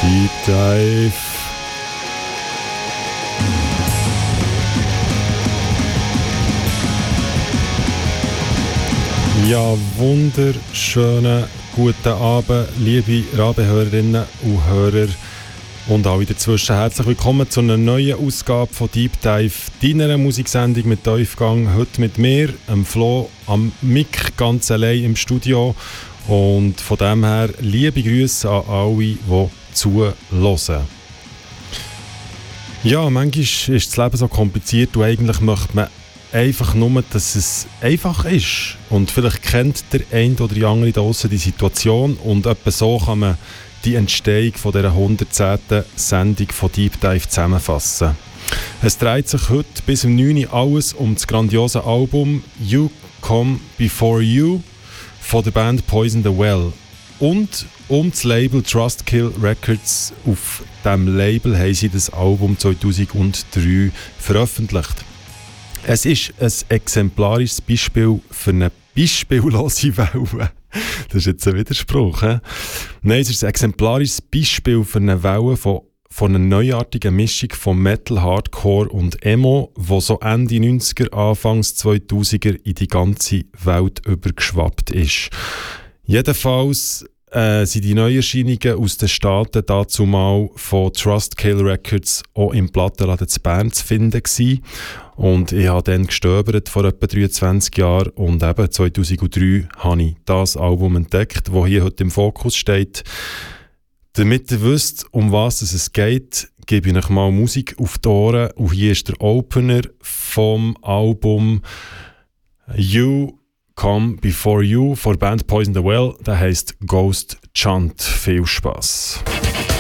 Deep Dive. Ja, wunderschönen guten Abend, liebe Radiohörerinnen und Hörer und alle dazwischen. Herzlich willkommen zu einer neuen Ausgabe von Deep Dive, deiner Musiksendung mit Tiefgang. Heute mit mir, Flo, am Mic, ganz allein im Studio. Und von dem her liebe Grüße an alle, die zuhören. Ja, manchmal ist das Leben so kompliziert und eigentlich möchte man einfach nur, dass es einfach ist. Und vielleicht kennt der eine oder die andere da draussen die Situation und etwa so kann man die Entstehung von dieser 110. Sendung von Deep Dive zusammenfassen. Es dreht sich heute bis um 9 Uhr alles um das grandiose Album You Come Before You von der Band Poison the Well und um das Label Trustkill Records. Auf diesem Label haben sie das Album 2003 veröffentlicht. Es ist ein exemplarisches Beispiel für eine beispiellose Welle. Das ist jetzt ein Widerspruch. He? Nein, es ist ein exemplarisches Beispiel für eine Welle von einer neuartigen Mischung von Metal, Hardcore und Emo, die so Ende 90er, Anfangs 2000er in die ganze Welt übergeschwappt ist. Jedenfalls sind die Neuerscheinungen aus den Staaten dazu mal von Trustkill Records auch im Plattenladen zu Bern zu finden gewesen. Und ich habe dann gestöbert vor etwa 23 Jahren und eben 2003 habe ich das Album entdeckt, das hier heute im Fokus steht. Damit ihr wisst, um was es geht, gebe ich euch mal Musik auf die Ohren. Und hier ist der Opener vom Album You Come Before You von der Band Poison the Well. Der heisst Ghost Chant. Viel Spass.